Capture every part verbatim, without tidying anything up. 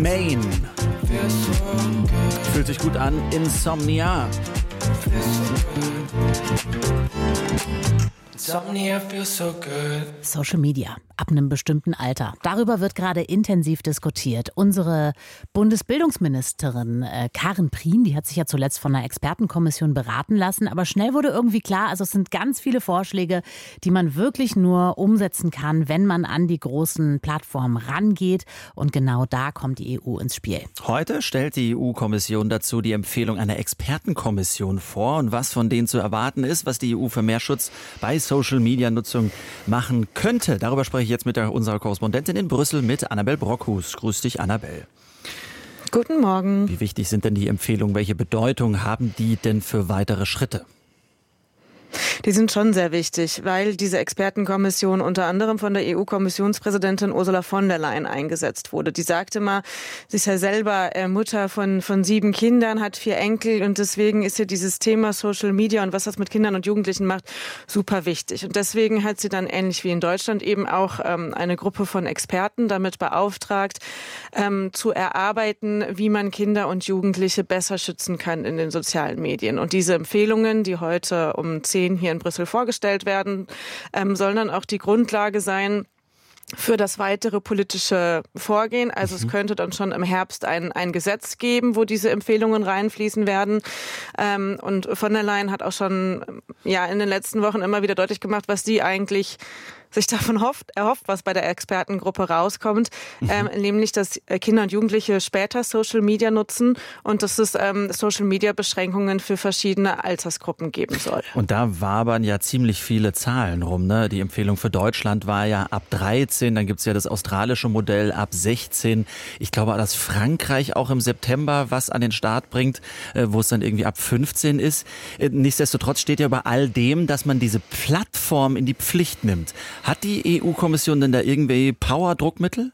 Maine. Fühlt sich gut an. Insomnia. Insomnia feels so good. Social Media ab einem bestimmten Alter. Darüber wird gerade intensiv diskutiert. Unsere Bundesbildungsministerin äh, Karen Prien, die hat sich ja zuletzt von einer Expertenkommission beraten lassen. Aber schnell wurde irgendwie klar, also es sind ganz viele Vorschläge, die man wirklich nur umsetzen kann, wenn man an die großen Plattformen rangeht. Und genau da kommt die E U ins Spiel. Heute stellt die E U-Kommission dazu die Empfehlung einer Expertenkommission vor. Und was von denen zu erwarten ist, was die E U für mehr Schutz bei Social-Media-Nutzung machen könnte. Darüber spreche ich jetzt mit der, unserer Korrespondentin in Brüssel, mit Annabel Brockhus. Grüß dich, Annabel. Guten Morgen. Wie wichtig sind denn die Empfehlungen? Welche Bedeutung haben die denn für weitere Schritte? Die sind schon sehr wichtig, weil diese Expertenkommission unter anderem von der E U-Kommissionspräsidentin Ursula von der Leyen eingesetzt wurde. Die sagte mal, sie ist ja selber Mutter von, von sieben Kindern, hat vier Enkel und deswegen ist hier dieses Thema Social Media und was das mit Kindern und Jugendlichen macht, super wichtig. Und deswegen hat sie dann ähnlich wie in Deutschland eben auch ähm, eine Gruppe von Experten damit beauftragt, ähm, zu erarbeiten, wie man Kinder und Jugendliche besser schützen kann in den sozialen Medien. Und diese Empfehlungen, die heute um zehn hier in Brüssel vorgestellt werden, ähm, sollen dann auch die Grundlage sein für das weitere politische Vorgehen. Also mhm. es könnte dann schon im Herbst ein, ein Gesetz geben, wo diese Empfehlungen reinfließen werden. Ähm, und von der Leyen hat auch schon ja in den letzten Wochen immer wieder deutlich gemacht, was sie eigentlich sich davon hofft, erhofft, was bei der Expertengruppe rauskommt, mhm. ähm, nämlich, dass Kinder und Jugendliche später Social Media nutzen und dass es ähm, Social Media Beschränkungen für verschiedene Altersgruppen geben soll. Und da wabern ja ziemlich viele Zahlen rum, ne? Die Empfehlung für Deutschland war ja ab dreizehn, dann gibt's ja das australische Modell ab sechzehn. Ich glaube, dass Frankreich auch im September was an den Start bringt, äh, wo es dann irgendwie ab fünfzehn ist. Äh, nichtsdestotrotz steht ja bei all dem, dass man diese Plattform in die Pflicht nimmt. Hat die E U-Kommission denn da irgendwie Power-Druckmittel?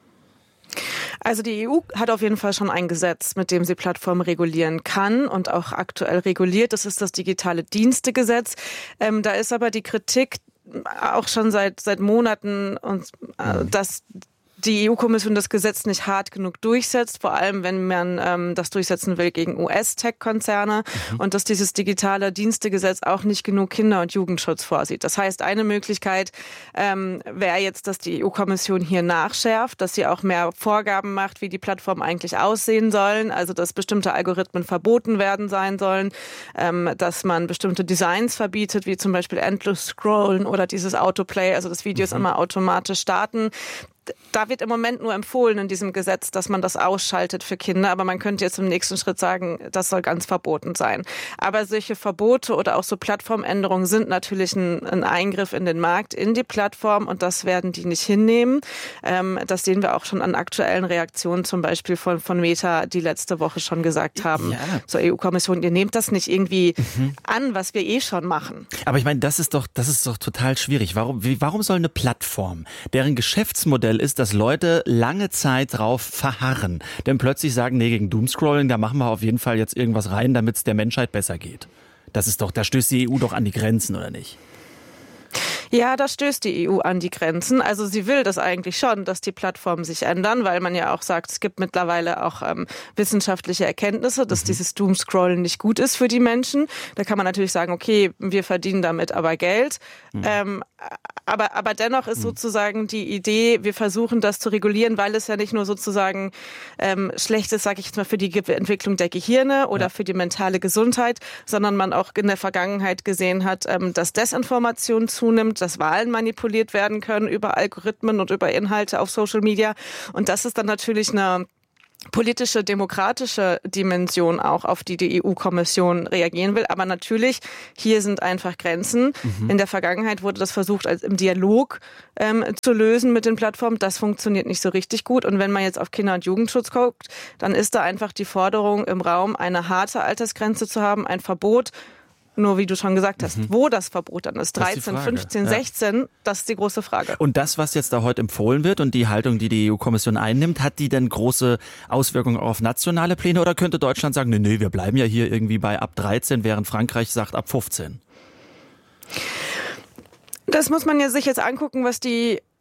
Also die E U hat auf jeden Fall schon ein Gesetz, mit dem sie Plattformen regulieren kann und auch aktuell reguliert. Das ist das digitale Dienstegesetz. Ähm, da ist aber die Kritik auch schon seit seit Monaten, und äh, dass die E U-Kommission das Gesetz nicht hart genug durchsetzt, vor allem wenn man ähm, das durchsetzen will gegen U S-Tech-Konzerne mhm. und dass dieses digitale Dienstegesetz auch nicht genug Kinder- und Jugendschutz vorsieht. Das heißt, eine Möglichkeit ähm, wäre jetzt, dass die E U-Kommission hier nachschärft, dass sie auch mehr Vorgaben macht, wie die Plattformen eigentlich aussehen sollen, also dass bestimmte Algorithmen verboten werden sein sollen, ähm, dass man bestimmte Designs verbietet, wie zum Beispiel Endless Scrollen oder dieses Autoplay, also dass Videos mhm. immer automatisch starten. Da wird im Moment nur empfohlen in diesem Gesetz, dass man das ausschaltet für Kinder. Aber man könnte jetzt im nächsten Schritt sagen, das soll ganz verboten sein. Aber solche Verbote oder auch so Plattformänderungen sind natürlich ein, ein Eingriff in den Markt, in die Plattform. Und das werden die nicht hinnehmen. Ähm, das sehen wir auch schon an aktuellen Reaktionen, zum Beispiel von, von Meta, die letzte Woche schon gesagt haben, ja. zur E U-Kommission, ihr nehmt das nicht irgendwie mhm. an, was wir eh schon machen. Aber ich meine, das ist doch, das ist doch total schwierig. Warum, wie, warum soll eine Plattform, deren Geschäftsmodell ist, dass Leute lange Zeit drauf verharren, denn plötzlich sagen, nee, gegen Doomscrolling, da machen wir auf jeden Fall jetzt irgendwas rein, damit es der Menschheit besser geht. Das ist doch, da stößt die E U doch an die Grenzen, oder nicht? Ja, da stößt die E U an die Grenzen. Also sie will das eigentlich schon, dass die Plattformen sich ändern, weil man ja auch sagt, es gibt mittlerweile auch ähm, wissenschaftliche Erkenntnisse, dass mhm. dieses Doomscrollen nicht gut ist für die Menschen. Da kann man natürlich sagen, okay, wir verdienen damit aber Geld. Mhm. Ähm, aber, aber dennoch ist mhm. sozusagen die Idee, wir versuchen das zu regulieren, weil es ja nicht nur sozusagen ähm, schlecht ist, sage ich jetzt mal, für die Ge- Entwicklung der Gehirne oder ja. für die mentale Gesundheit, sondern man auch in der Vergangenheit gesehen hat, ähm, dass Desinformation zunimmt, dass Wahlen manipuliert werden können über Algorithmen und über Inhalte auf Social Media. Und das ist dann natürlich eine politische, demokratische Dimension auch, auf die die E U-Kommission reagieren will. Aber natürlich, hier sind einfach Grenzen. Mhm. In der Vergangenheit wurde das versucht, als im Dialog ähm, zu lösen mit den Plattformen. Das funktioniert nicht so richtig gut. Und wenn man jetzt auf Kinder- und Jugendschutz guckt, dann ist da einfach die Forderung im Raum, eine harte Altersgrenze zu haben, ein Verbot. Nur wie du schon gesagt hast, mhm. wo das Verbot dann ist, dreizehn, fünfzehn, ja. sechzehn, das ist die große Frage. Und das, was jetzt da heute empfohlen wird und die Haltung, die die E U-Kommission einnimmt, hat die denn große Auswirkungen auf nationale Pläne oder könnte Deutschland sagen, nee, nee, wir bleiben ja hier irgendwie bei ab dreizehn, während Frankreich sagt ab fünfzehn? Das muss man ja sich jetzt angucken, was die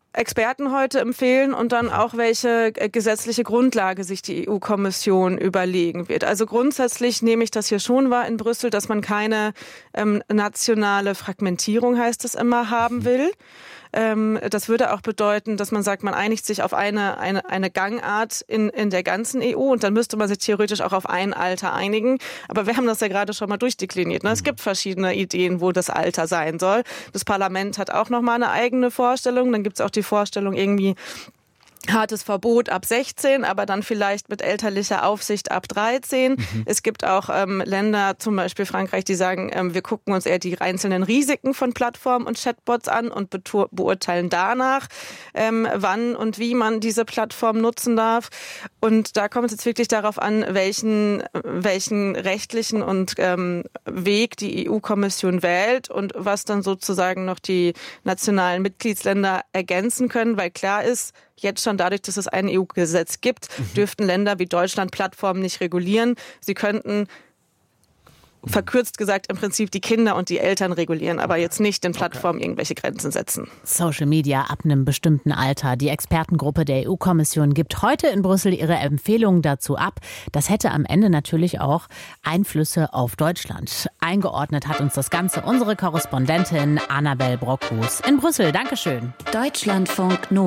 Experten heute empfehlen und dann auch, welche gesetzliche Grundlage sich die E U-Kommission überlegen wird. Also grundsätzlich nehme ich das hier schon wahr in Brüssel, dass man keine ähm, nationale Fragmentierung, heißt es immer, haben will. Ähm, das würde auch bedeuten, dass man sagt, man einigt sich auf eine, eine, eine Gangart in, in der ganzen E U und dann müsste man sich theoretisch auch auf ein Alter einigen. Aber wir haben das ja gerade schon mal durchdekliniert. Ne? Es gibt verschiedene Ideen, wo das Alter sein soll. Das Parlament hat auch noch mal eine eigene Vorstellung. Dann gibt es auch die Vorstellung irgendwie, hartes Verbot ab sechzehn, aber dann vielleicht mit elterlicher Aufsicht ab dreizehn. Mhm. Es gibt auch ähm, Länder, zum Beispiel Frankreich, die sagen, ähm, wir gucken uns eher die einzelnen Risiken von Plattformen und Chatbots an und betu- beurteilen danach, ähm, wann und wie man diese Plattform nutzen darf. Und da kommt es jetzt wirklich darauf an, welchen, welchen rechtlichen und ähm, Weg die E U-Kommission wählt und was dann sozusagen noch die nationalen Mitgliedsländer ergänzen können, weil klar ist, jetzt schon dadurch, dass es ein E U-Gesetz gibt, dürften Länder wie Deutschland Plattformen nicht regulieren. Sie könnten, verkürzt gesagt, im Prinzip die Kinder und die Eltern regulieren, aber jetzt nicht den Plattformen irgendwelche Grenzen setzen. Social Media ab einem bestimmten Alter. Die Expertengruppe der E U-Kommission gibt heute in Brüssel ihre Empfehlungen dazu ab. Das hätte am Ende natürlich auch Einflüsse auf Deutschland. Eingeordnet hat uns das Ganze unsere Korrespondentin Annabel Brockhus in Brüssel. Dankeschön. Deutschlandfunk Nova.